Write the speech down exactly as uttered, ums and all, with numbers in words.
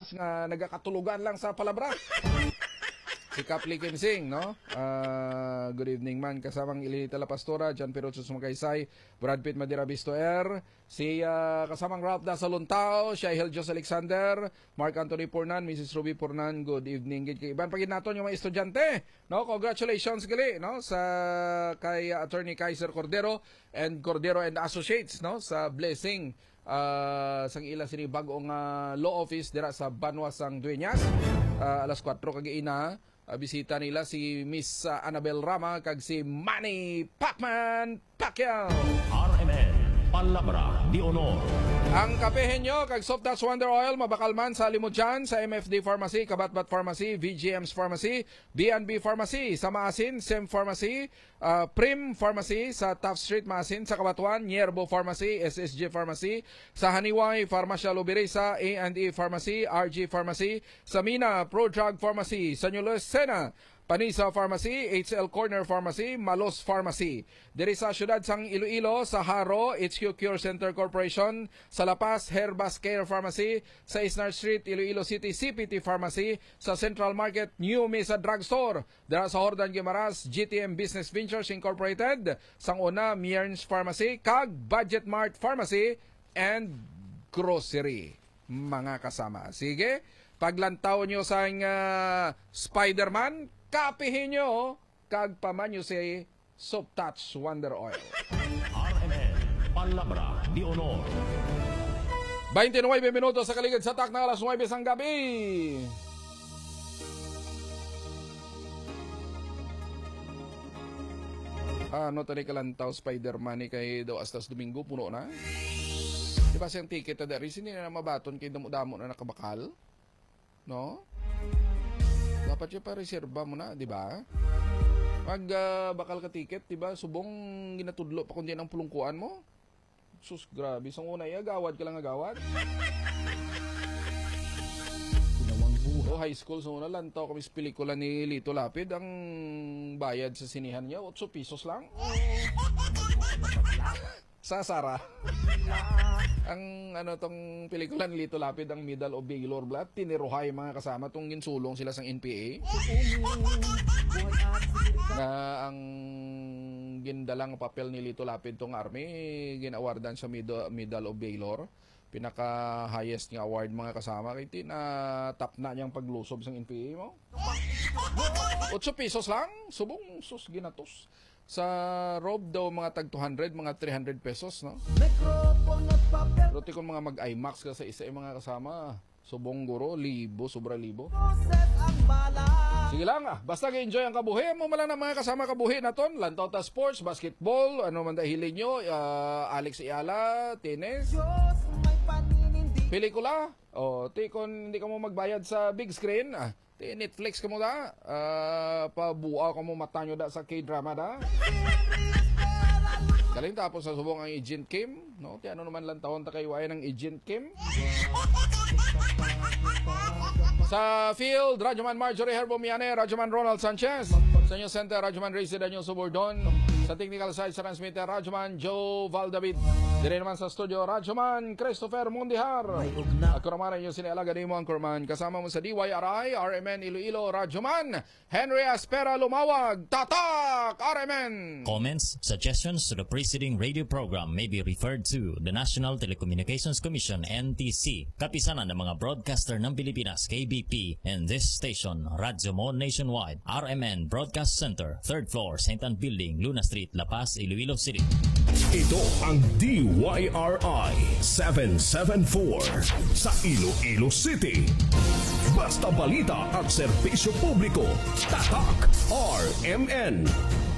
Pinas nga nagakatulugan lang sa palabra. Si Kapli Kimsing, no? Uh, good evening man. Kasamang Ilinita La Pastora, John Perocho Sumakaysay, Brad Pitt Madira Bistoer, si uh, kasamang Ralph Dasa Luntao, Shaihel Jos Alexander, Mark Anthony Pornan, Missus Ruby Pornan, good evening. Iban pagin naton yung mga estudyante, no? Congratulations gali, no? Sa kay uh, Attorney Kaiser Cordero and Cordero and Associates, no? Sa blessing uh, sang ila sini bagong uh, law office dira sa Banwas sang Dueñas. Uh, alas kwatro kagiina. Uh, bisita nila si Miss uh, Annabel Rama kag si Manny Pacman Pacquiao. R M N Palabra di Honor. Ang kapehin nyo kag Soft Touch Wonder Oil mabakalman sa Limudjan, sa M F D Pharmacy, Kabatbat Pharmacy, V G M's Pharmacy, B and B Pharmacy, sa Maasin, Sem Pharmacy, uh, Prim Pharmacy, sa Taft Street Maasin, sa Kabatuan, Nierbo Pharmacy, S S G Pharmacy, sa Haniway, Pharmacia Lubirisa, A and E Pharmacy, R G Pharmacy, sa Mina, Pro Drug Pharmacy, sa Nulos Sena, Panisa Pharmacy, H L Corner Pharmacy, Malos Pharmacy. Diri sa syudad sang Iloilo, sa Haro, H Q Cure Center Corporation, sa La Paz, Herbas Care Pharmacy, sa Isnar Street, Iloilo City, C P T Pharmacy, sa Central Market, New Mesa Drugstore, dira sa Hordan Guimaras, G T M Business Ventures Incorporated, sang una, Mierns Pharmacy, kag Budget Mart Pharmacy, and Grocery, mga kasama. Sige, paglantaw nyo sa uh, Spider-Man, kapihin nyo, kag pamanyo si Soft Touch Wonder Oil. R M N Palabra di Honor. twenty-nine minutos sa kaligid sa tak na alas nine sang gabi. Ano tani kalantaw Spider-Man kay daw astas Domingo puno na. Di ba siyang ticket na dari sini na mabaton kay damo-damo na nakabakal? No? Dapat siya pa reserba mo na, di ba? Pag uh, bakal ka ticket, di ba? Subong ginatudlo pa kundi ng pulungkuan mo. Sus, grabe. Sang una, agawad ka lang agawad. Oh, high school, sa una, lantaw kami sa pelikula ni Lito Lapid. Ang bayad sa sinihan niya, eight pesos lang. Sa Sara. Ang ano tong pelikula ni Lito Lapid, ang Medal of Valor Blood, tiniruhay mga kasama tong ginsulong sila sang N P A. Na ang gindalang papel ni Lito Lapid tong army, ginawardan sa Medal of Valor. Pinaka highest nga award mga kasama kay tinatap na niyang paglusob sang N P A mo. eight pesos lang, subong sus ginatos. Sa robe daw mga tag two hundred, mga three hundred pesos, no? Pero tikon mga mag-IMAX ka sa isa yung mga kasama, subong guro, libo, sobra libo. Sige lang ah, basta ga-enjoy ang kabuhi mo malang na mga kasama kabuhi na ton. Lantaw ta sports, basketball, ano man dahilin nyo, uh, Alex Iala, tennis, pelikula, o oh, tikon hindi ka mo magbayad sa big screen, ah. Ti Netflix ka mo da, uh, pabuaw ka mo mata nyo da sa K-drama da. Galing tapos sa subong ang Agent Kim, no? Ti ano naman lang taon ta kayo ay ng Agent Kim. Sa field, Radyoman Marjorie Herbomiane, Radyoman Ronald Sanchez. Sa inyo center, Radyoman Racy Daniel Subordon. Sa technical side, sa transmitter, Radyoman Joe Valdavid. Dire naman sa studio, Radyoman Christopher Mundihar. Ako naman ang inyong sinialaga din mo ang Kurman. Kasama mo sa D Y R I, R M N Iloilo, Radyoman Henry Aspera Lumawag, Tatak, R M N. Comments, suggestions to the preceding radio program may be referred to the National Telecommunications Commission, N T C, kapisanan ng mga broadcaster ng Pilipinas, K B P, and this station, Radyo Mo Nationwide, R M N Broadcast Center, third floor, Saint Anne Building, Luna Street, La Paz, Iloilo City. Ito ang D Y R I seven seven four sa Iloilo City. Basta balita at serbisyo publiko, Tatak R M N.